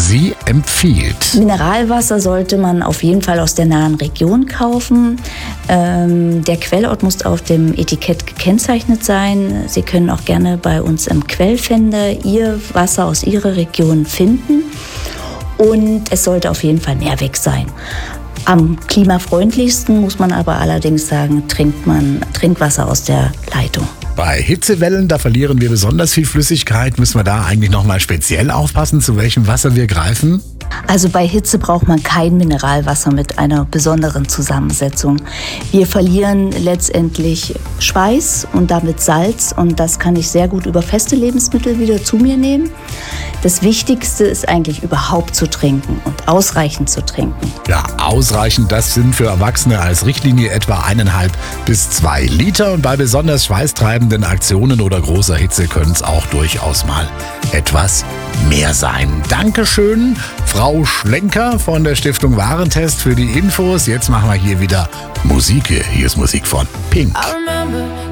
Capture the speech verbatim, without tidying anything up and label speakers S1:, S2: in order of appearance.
S1: sie empfiehlt.
S2: Mineralwasser sollte man auf jeden Fall aus der nahen Region kaufen. Ähm, der Quellort muss auf dem Etikett gekennzeichnet sein. Sie können auch gerne bei uns im Quellfinder Ihr Wasser aus Ihrer Region finden. Und es sollte auf jeden Fall Mehrweg sein. Am klimafreundlichsten muss man aber allerdings sagen, trinkt man Trinkwasser aus der Leitung.
S1: Bei Hitzewellen, da verlieren wir besonders viel Flüssigkeit. Müssen wir da eigentlich nochmal speziell aufpassen, zu welchem Wasser wir greifen?
S2: Also bei Hitze braucht man kein Mineralwasser mit einer besonderen Zusammensetzung. Wir verlieren letztendlich Schweiß und damit Salz und das kann ich sehr gut über feste Lebensmittel wieder zu mir nehmen. Das Wichtigste ist eigentlich überhaupt zu trinken und ausreichend zu trinken.
S1: Ja, ausreichend, das sind für Erwachsene als Richtlinie etwa eineinhalb bis zwei Liter. Und bei besonders schweißtreibenden Aktionen oder großer Hitze können es auch durchaus mal etwas mehr sein. Dankeschön, Frau Schlenker von der Stiftung Warentest für die Infos. Jetzt machen wir hier wieder Musik. Hier ist Musik von Pink.